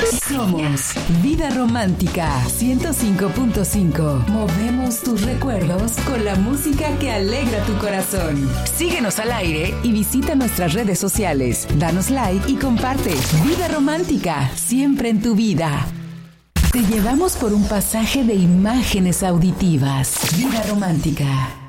Somos Vida Romántica 105.5. Movemos tus recuerdos con la música que alegra tu corazón. Síguenos al aire y visita nuestras redes sociales. Danos like y comparte. Vida Romántica, siempre en tu vida. Te llevamos por un pasaje de imágenes auditivas. Vida Romántica.